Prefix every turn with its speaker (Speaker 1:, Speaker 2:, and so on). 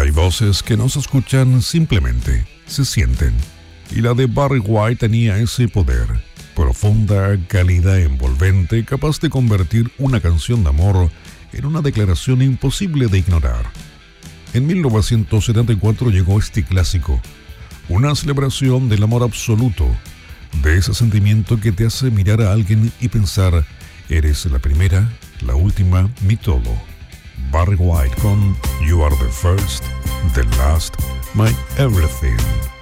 Speaker 1: Hay voces que no se escuchan, simplemente se sienten. Y la de Barry White tenía ese poder. Profunda, cálida, envolvente, capaz de convertir una canción de amor en una declaración imposible de ignorar. En 1974 llegó este clásico, una celebración del amor absoluto, de ese sentimiento que te hace mirar a alguien y pensar, eres la primera, la última, mi todo. Barry White con You Are the First, the Last, My Everything.